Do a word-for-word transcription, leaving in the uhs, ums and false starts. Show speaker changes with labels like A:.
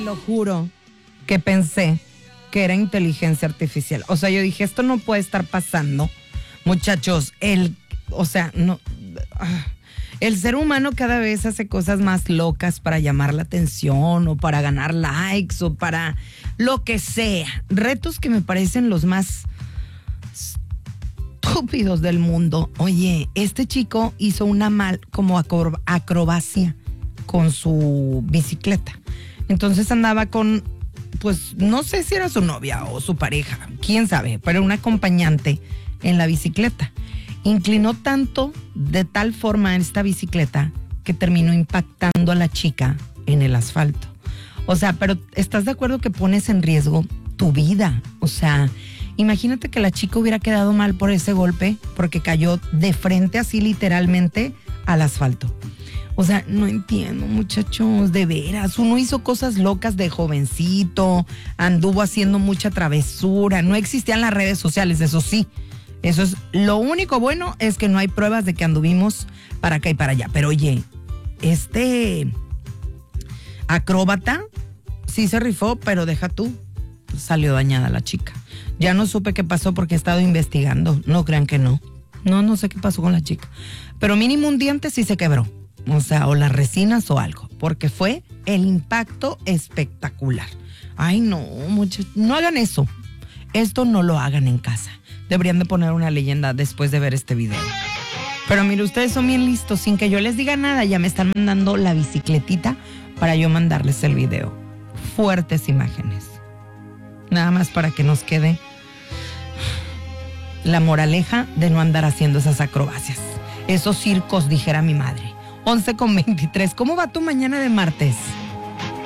A: lo juro que pensé que era inteligencia artificial. O sea, yo dije, esto no puede estar pasando. Muchachos, el, o sea, no, el ser humano cada vez hace cosas más locas para llamar la atención o para ganar likes o para lo que sea. Retos que me parecen los más estúpidos del mundo. Oye, este chico hizo una mal como acro- acrobacia con su bicicleta. Entonces andaba con, pues no sé si era su novia o su pareja, quién sabe, pero un acompañante en la bicicleta. Inclinó tanto, de tal forma en esta bicicleta, que terminó impactando a la chica en el asfalto. O sea, pero ¿estás de acuerdo que pones en riesgo tu vida? O sea, imagínate que la chica hubiera quedado mal por ese golpe, porque cayó de frente así literalmente al asfalto. O sea, no entiendo, muchachos, de veras. Uno hizo cosas locas de jovencito, anduvo haciendo mucha travesura. No existían las redes sociales, eso sí. Eso es lo único bueno, es que no hay pruebas de que anduvimos para acá y para allá. Pero oye, este acróbata sí se rifó, pero deja tú, salió dañada la chica. Ya no supe qué pasó porque he estado investigando. No crean que no. No, no sé qué pasó con la chica. Pero mínimo un diente sí se quebró. O sea, o las resinas o algo, porque fue el impacto espectacular. Ay, no, muchachos, no hagan eso. Esto no lo hagan en casa. Deberían de poner una leyenda después de ver este video. Pero mire, ustedes son bien listos, sin que yo les diga nada, ya me están mandando la bicicletita para yo mandarles el video. Fuertes imágenes. Nada más para que nos quede la moraleja de no andar haciendo esas acrobacias. Esos circos, dijera mi madre. once con veintitrés. ¿Cómo va tu mañana de martes?